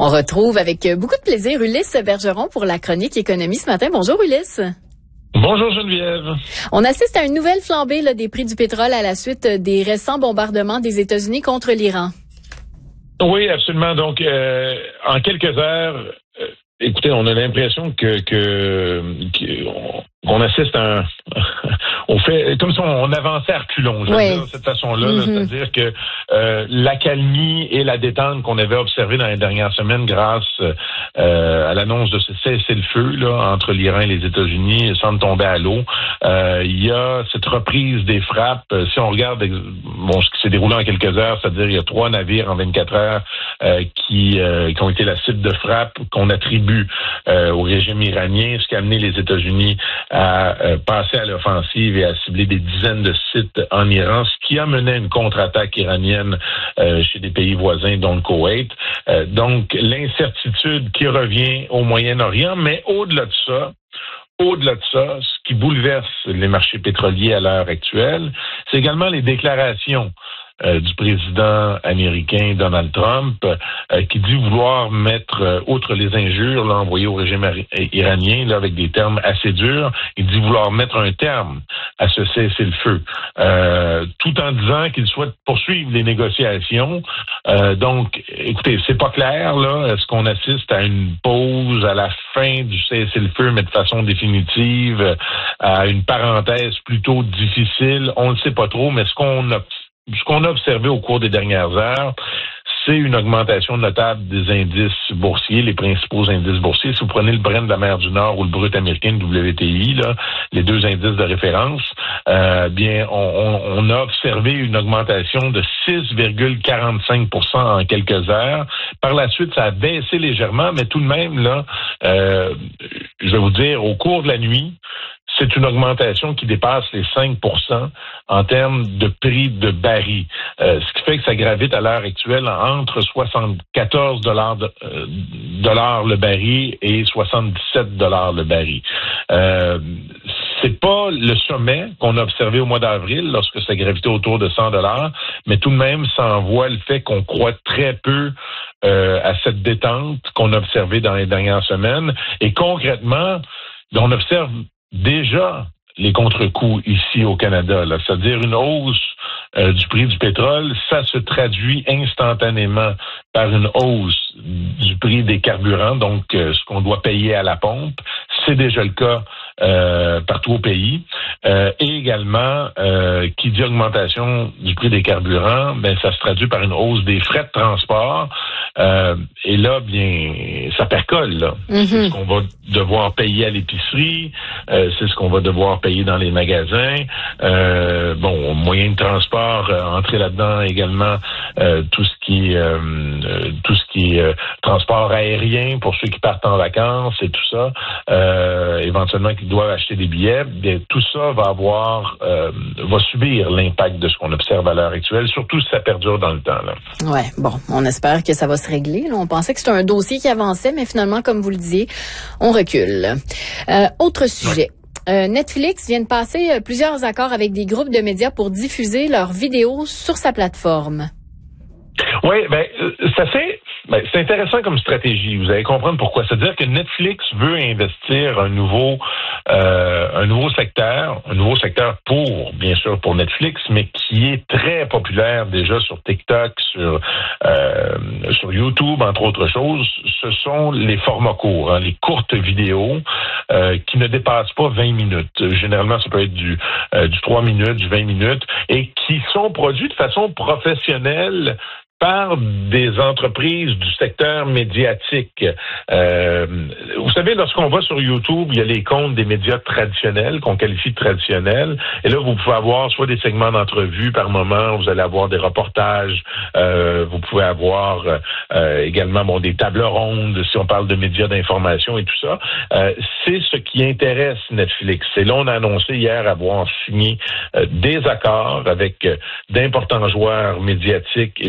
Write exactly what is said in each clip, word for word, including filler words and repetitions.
On retrouve avec beaucoup de plaisir Ulysse Bergeron pour la chronique économie ce matin. Bonjour Ulysse. Bonjour Geneviève. On assiste à une nouvelle flambée là, des prix du pétrole à la suite des récents bombardements des États-Unis contre l'Iran. Oui, absolument. Donc, euh, en quelques heures, euh, écoutez, on a l'impression que, que, que on, qu'on assiste à un, on fait comme si on avançait à reculons, je veux oui. dire, de cette façon-là, Mm-hmm. là, c'est-à-dire que euh, l'accalmie et la détente qu'on avait observée dans les dernières semaines grâce euh, à l'annonce de ce cessez-le-feu là, entre l'Iran et les États-Unis semble tomber à l'eau. Euh, il y a cette reprise des frappes. Si on regarde bon, ce qui s'est déroulé en quelques heures, c'est-à-dire il y a trois navires en vingt-quatre heures euh, qui, euh, qui ont été la cible de frappe qu'on attribue euh, au régime iranien, ce qui a amené les États-Unis à euh, passer à l'offensive et à cibler des dizaines de sites en Iran, ce qui a mené à une contre-attaque iranienne euh, chez des pays voisins, dont le Koweït. Euh, donc, l'incertitude qui revient au Moyen-Orient, mais au-delà de ça, Au-delà de ça, ce qui bouleverse les marchés pétroliers à l'heure actuelle, c'est également les déclarations Euh, du président américain Donald Trump, euh, qui dit vouloir mettre, euh, outre les injures là, envoyées au régime iranien, là, avec des termes assez durs, il dit vouloir mettre un terme à ce cessez-le-feu, euh, tout en disant qu'il souhaite poursuivre les négociations. Euh, donc, écoutez, c'est pas clair, là, est-ce qu'on assiste à une pause à la fin du cessez-le-feu, mais de façon définitive, à une parenthèse plutôt difficile? On ne sait pas trop, mais ce qu'on a Ce qu'on a observé au cours des dernières heures, c'est une augmentation notable des indices boursiers, les principaux indices boursiers. Si vous prenez le Brent de la mer du Nord ou le brut américain, le W T I, là, les deux indices de référence, euh, bien, on, on, on a observé une augmentation de six virgule quarante-cinq pour cent en quelques heures. Par la suite, ça a baissé légèrement, mais tout de même, là, euh, je vais vous dire, au cours de la nuit, c'est une augmentation qui dépasse les cinq pour cent en termes de prix de baril. Euh, ce qui fait que ça gravite à l'heure actuelle entre soixante-quatorze dollars de, euh, dollars le baril et soixante-dix-sept dollars le baril. Euh, c'est pas le sommet qu'on a observé au mois d'avril lorsque ça gravitait autour de cent dollars, mais tout de même, ça envoie le fait qu'on croit très peu euh, à cette détente qu'on a observée dans les dernières semaines. Et concrètement, on observe déjà les contre-coups ici au Canada, là, c'est-à-dire une hausse euh, du prix du pétrole, ça se traduit instantanément par une hausse du prix des carburants, donc euh, ce qu'on doit payer à la pompe. C'est déjà le cas euh, partout au pays. Euh, et également, euh, qui dit augmentation du prix des carburants, ben ça se traduit par une hausse des frais de transport. Euh, et là, bien, ça percole. Là. Mm-hmm. C'est ce qu'on va devoir payer à l'épicerie, euh, c'est ce qu'on va devoir payer dans les magasins. Euh, bon, moyen de transport, euh, entrer là-dedans également euh, tout ce qui est euh, tout ce qui est euh, transport aérien pour ceux qui partent en vacances et tout ça. Euh, éventuellement qui doivent acheter des billets, bien, tout ça va avoir, euh, va subir l'impact de ce qu'on observe à l'heure actuelle, surtout si ça perdure dans le temps. Là. Ouais, bon, on espère que ça va se régler. Là. On pensait que c'était un dossier qui avançait, mais finalement, comme vous le disiez, on recule. Euh, autre sujet. Ouais. Euh, Netflix vient de passer euh, plusieurs accords avec des groupes de médias pour diffuser leurs vidéos sur sa plateforme. Oui, ben, ça fait, ben, c'est intéressant comme stratégie. Vous allez comprendre pourquoi. C'est-à-dire que Netflix veut investir un nouveau, euh, un nouveau secteur, un nouveau secteur pour, bien sûr, pour Netflix, mais qui est très populaire déjà sur TikTok, sur, euh, sur YouTube, entre autres choses. Ce sont les formats courts, hein, les courtes vidéos euh, qui ne dépassent pas vingt minutes. Généralement, ça peut être du, euh, du trois minutes, du vingt minutes, et qui sont produits de façon professionnelle par des entreprises du secteur médiatique. Euh, vous savez, lorsqu'on va sur YouTube, il y a les comptes des médias traditionnels, qu'on qualifie de traditionnels, et là, vous pouvez avoir soit des segments d'entrevues par moment, vous allez avoir des reportages, euh, vous pouvez avoir euh, également bon, des tables rondes, si on parle de médias d'information et tout ça. Euh, c'est ce qui intéresse Netflix. Et là, on a annoncé hier avoir signé euh, des accords avec euh, d'importants joueurs médiatiques et du secteur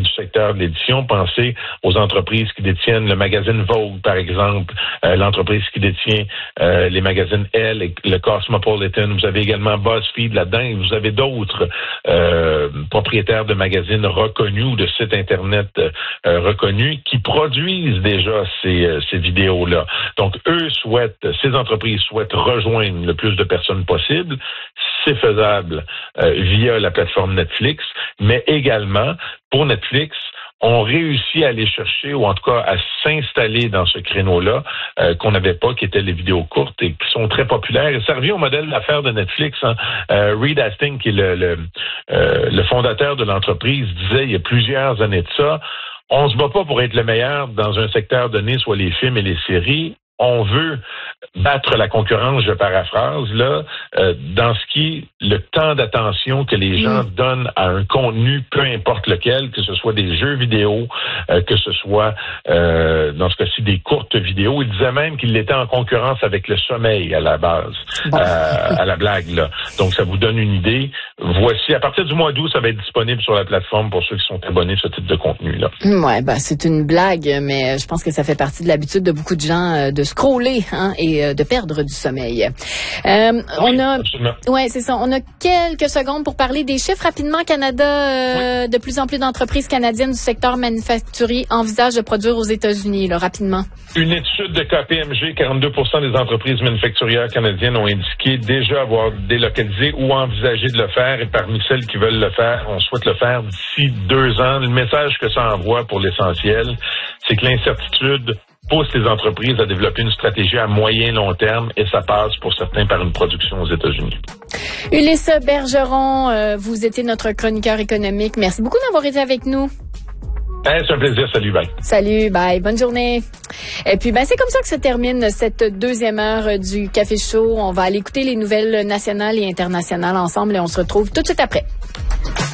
secteur de l'édition. Pensez aux entreprises qui détiennent le magazine Vogue, par exemple, euh, l'entreprise qui détient euh, les magazines Elle et le Cosmopolitan. Vous avez également BuzzFeed là-dedans et vous avez d'autres euh, propriétaires de magazines reconnus ou de sites Internet euh, reconnus qui produisent déjà ces, euh, ces vidéos-là. Donc, eux souhaitent, ces entreprises souhaitent rejoindre le plus de personnes possible. C'est faisable euh, via la plateforme Netflix, mais également, pour Netflix, on réussit à aller chercher, ou en tout cas à s'installer dans ce créneau-là euh, qu'on n'avait pas, qui étaient les vidéos courtes et qui sont très populaires. Et ça revient au modèle d'affaires de Netflix. Hein. Euh, Reed Hastings, qui est le, le, euh, le fondateur de l'entreprise, disait il y a plusieurs années de ça, on se bat pas pour être le meilleur dans un secteur donné, soit les films et les séries. On veut battre la concurrence, je paraphrase, là, euh, dans ce qui est le temps d'attention que les gens mmh. donnent à un contenu, peu importe lequel, que ce soit des jeux vidéo, euh, que ce soit, euh, dans ce cas-ci, des courtes vidéos. Il disait même qu'il était en concurrence avec le sommeil à la base, bon. euh, à la blague, là. Donc, ça vous donne une idée. Voici, à partir du mois d'août, ça va être disponible sur la plateforme pour ceux qui sont abonnés à ce type de contenu-là. Ouais, ben, c'est une blague, mais je pense que ça fait partie de l'habitude de beaucoup de gens euh, de scroller hein, et euh, de perdre du sommeil. Euh, oui, on a, ouais, c'est ça. On a quelques secondes pour parler des chiffres rapidement. Canada, euh, oui. de plus en plus d'entreprises canadiennes du secteur manufacturier envisagent de produire aux États-Unis, là, rapidement. Une étude de K P M G, quarante-deux pour cent des entreprises manufacturières canadiennes ont indiqué déjà avoir délocalisé ou envisagé de le faire. Et parmi celles qui veulent le faire, on souhaite le faire d'ici deux ans. Le message que ça envoie pour l'essentiel, c'est que l'incertitude pousse les entreprises à développer une stratégie à moyen long terme et ça passe pour certains par une production aux États-Unis. Ulysse Bergeron, euh, vous étiez notre chroniqueur économique. Merci beaucoup d'avoir été avec nous. Hey, c'est un plaisir. Salut, bye. Salut, bye. Bonne journée. Et puis, ben, c'est comme ça que se termine cette deuxième heure du Café Chaud. On va aller écouter les nouvelles nationales et internationales ensemble et on se retrouve tout de suite après.